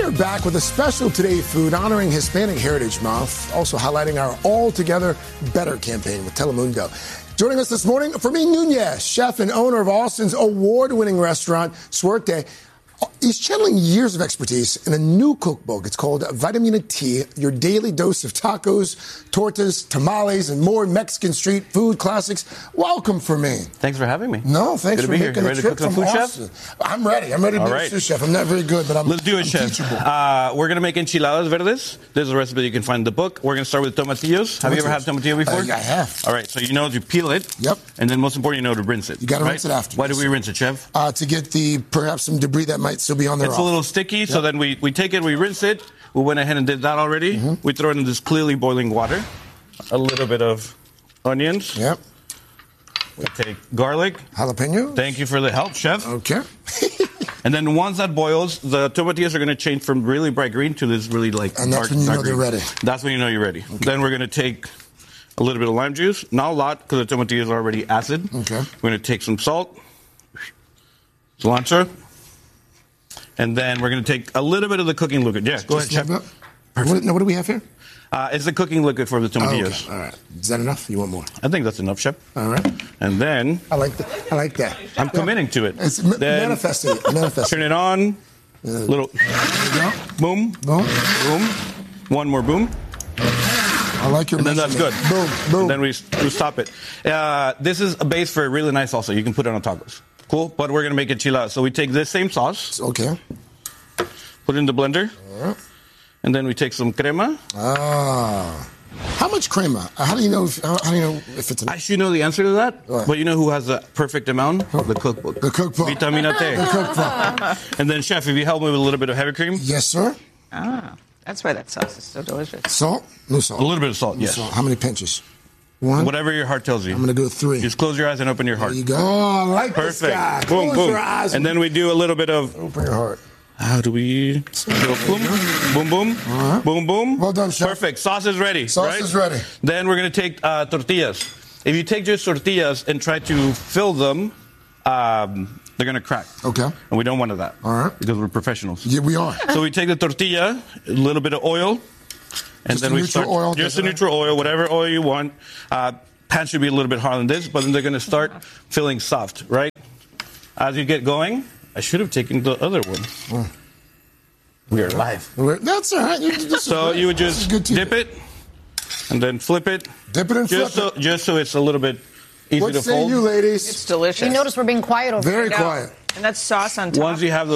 We are back with a special Today Food honoring Hispanic Heritage Month, also highlighting our All Together Better campaign with Telemundo. Joining us this morning, Fermin Nunez, chef and owner of Austin's award-winning restaurant, Suerte. He's channeling years of expertise in a new cookbook. It's called Vitamina T, your daily dose of tacos, tortas, tamales, and more Mexican street food classics. Welcome, Fermin. Thanks for having me. No, thanks for making the trip from Austin. Chef? I'm ready. I'm ready to be a sous chef. I'm not very good, but Let's do it, chef. We're going to make enchiladas verdes. There's a recipe you can find in the book. We're going to start with tomatillos. Have you ever had tomatillo before? I have. All right, so you know to peel it. Yep. And then most important, you know to rinse it. You got to rinse it after. Why do we rinse it, chef? To get perhaps some debris that might still be on there. It's a little sticky, so then we take it, we rinse it. We went ahead and did that already. Mm-hmm. We throw it in this clearly boiling water. A little bit of onions. Yep. We take garlic. Jalapeno. Thank you for the help, chef. Okay. And then once that boils, the tomatillos are going to change from really bright green to this really dark green. And that's when you know they're ready. That's when you know you're ready. Okay. Then we're going to take a little bit of lime juice. Not a lot, because the tomatillos are already acid. Okay. We're going to take some salt, cilantro, and then we're going to take a little bit of the cooking liquid. Yeah, go ahead, chef. What do we have here? It's the cooking liquid for the tomatillos. Okay. All right. Is that enough? You want more? I think that's enough, chef. All right. And then I like that. I'm committing to it. It's manifesting it. Turn it on. Little boom, boom, boom. One more boom. I like your. And then that's good. Boom, boom. And then we stop it. This is a base for a really nice salsa. You can put it on tacos. Cool. But we're gonna make enchiladas. So we take this same sauce. Okay. Put it in the blender. All right. And then we take some crema. How much crema? How do you know if it's enough? I should know the answer to that. What? But you know who has the perfect amount? The cookbook. The cookbook. Vitamina T. The cookbook. And then, chef, if you help me with a little bit of heavy cream. Yes, sir. That's why that sauce is so delicious. Salt? No salt. A little bit of salt, yes. Salt. How many pinches? One? Whatever your heart tells you. I'm going to do 3. Just close your eyes and open your heart. There you go. I like Perfect. this guy. Boom, Close boom. your eyes. And then we do a little bit of... Open your heart. How do we... Boom, boom, boom, boom, boom. Well done, chef. Perfect. Sauce is ready. Sauce is ready. Then we're going to take tortillas. If you take just tortillas and try to fill them, they're going to crack. Okay. And we don't want that. All right. Because we're professionals. Yeah, we are. So we take the tortilla, a little bit of oil, and Just then we start... oil, just a neutral oil, whatever oil you want. Pan should be a little bit harder than this, but then they're going to start feeling soft, right? As you get going... I should have taken the other one. We are live. That's all right. So you would just dip it and then flip it. Dip it and flip it. Just so it's a little bit easy to fold. What say you, ladies? It's delicious. You notice we're being quiet over Very quiet. And that's sauce on top. Once you have those